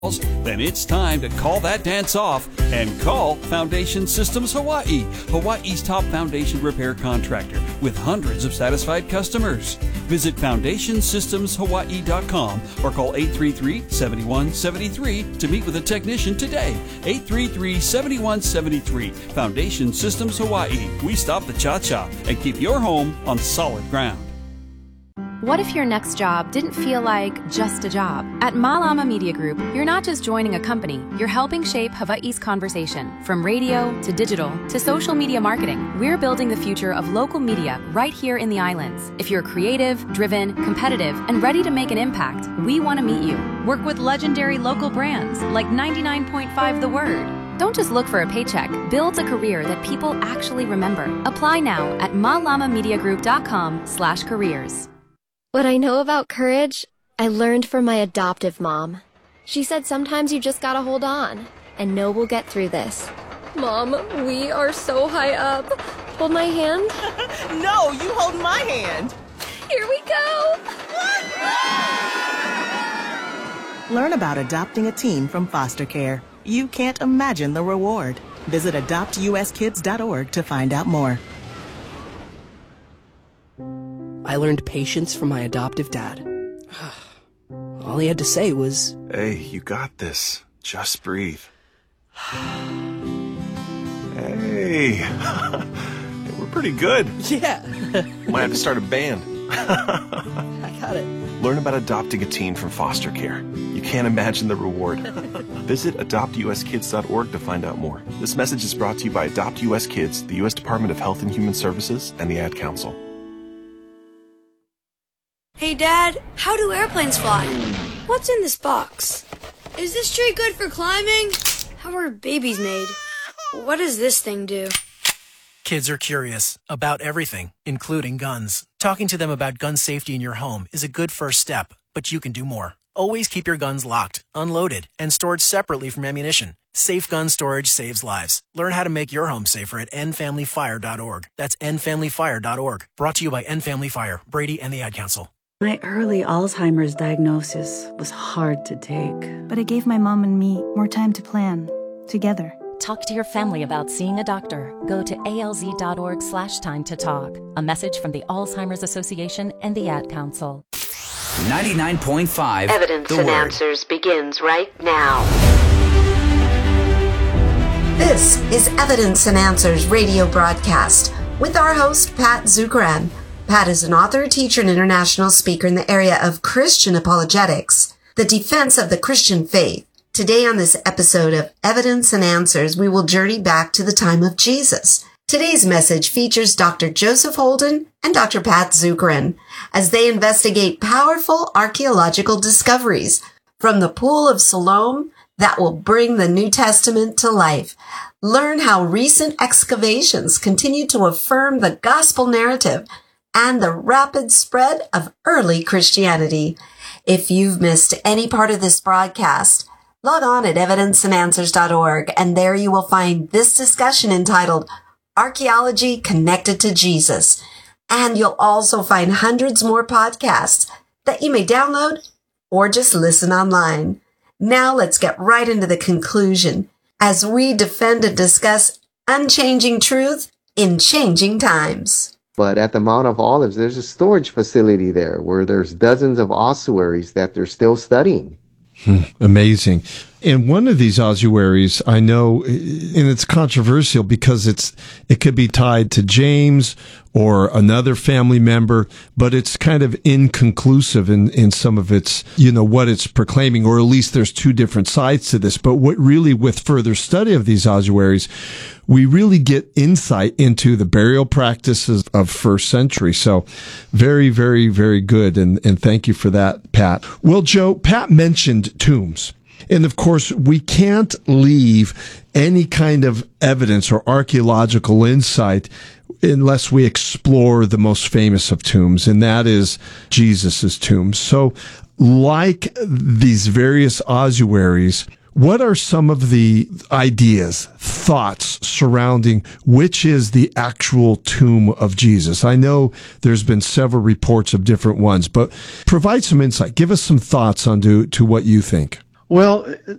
then it's time to call that dance off and call Foundation Systems Hawaii, Hawaii's top foundation repair contractor with hundreds of satisfied customers. Visit FoundationSystemsHawaii.com or call 833-7173 to meet with a technician today. 833-7173. Foundation Systems Hawaii. We stop the cha-cha and keep your home on solid ground. What if your next job didn't feel like just a job? At Malama Media Group, you're not just joining a company, you're helping shape Hawaii's conversation. From radio to digital to social media marketing, we're building the future of local media right here in the islands. If you're creative, driven, competitive, and ready to make an impact, we want to meet you. Work with legendary local brands like 99.5 The Word. Don't just look for a paycheck. Build a career that people actually remember. Apply now at malamamediagroup.com/careers. What I know about courage, I learned from my adoptive mom. She said sometimes you just gotta hold on and know we'll get through this. Mom, we are so high up. Hold my hand. No, you hold my hand. Here we go. Learn about adopting a teen from foster care. You can't imagine the reward. Visit adoptuskids.org to find out more. I learned patience from my adoptive dad. All he had to say was, "Hey, you got this. Just breathe." Hey, we're pretty good. yeah. Might have to start a band. I got it. Learn about adopting a teen from foster care. You can't imagine the reward. Visit adoptuskids.org to find out more. This message is brought to you by Adopt US Kids, the U.S. Department of Health and Human Services, and the Ad Council. Hey, Dad, how do airplanes fly? What's in this box? Is this tree good for climbing? How are babies made? What does this thing do? Kids are curious about everything, including guns. Talking to them about gun safety in your home is a good first step, but you can do more. Always keep your guns locked, unloaded, and stored separately from ammunition. Safe gun storage saves lives. Learn how to make your home safer at endfamilyfire.org. That's endfamilyfire.org. Brought to you by End Family Fire, Brady, and the Ad Council. My early Alzheimer's diagnosis was hard to take. But it gave my mom and me more time to plan, together. Talk to your family about seeing a doctor. Go to alz.org/time to talk. A message from the Alzheimer's Association and the Ad Council. 99.5 Evidence and Answers begins right now. This is Evidence and Answers radio broadcast with our host, Pat Zukeran. Pat is an author, teacher, and international speaker in the area of Christian apologetics, the defense of the Christian faith. Today on this episode of Evidence and Answers, we will journey back to the time of Jesus. Today's message features Dr. Joseph Holden and Dr. Pat Zukeran as they investigate powerful archaeological discoveries from the Pool of Siloam that will bring the New Testament to life. Learn how recent excavations continue to affirm the gospel narrative and the rapid spread of early Christianity. If you've missed any part of this broadcast, log on at evidenceandanswers.org, and there you will find this discussion entitled Archaeology Connected to Jesus. And you'll also find hundreds more podcasts that you may download or just listen online. Now let's get right into the conclusion as we defend and discuss unchanging truth in changing times. But at the Mount of Olives, there's a storage facility there where there's dozens of ossuaries that they're still studying. Amazing. And one of these ossuaries, I know, and it's controversial because it could be tied to James or another family member, but it's kind of inconclusive in some of its, what it's proclaiming, or at least there's two different sides to this. But what really, with further study of these ossuaries, we really get insight into the burial practices of first century. So very, very, very good. And thank you for that, Pat. Well, Joe, Pat mentioned tombs. And of course, we can't leave any kind of evidence or archaeological insight unless we explore the most famous of tombs, and that is Jesus's tomb. So like these various ossuaries, what are some of the ideas, thoughts surrounding which is the actual tomb of Jesus? I know there's been several reports of different ones, but provide some insight. Give us some thoughts on to what you think. Well,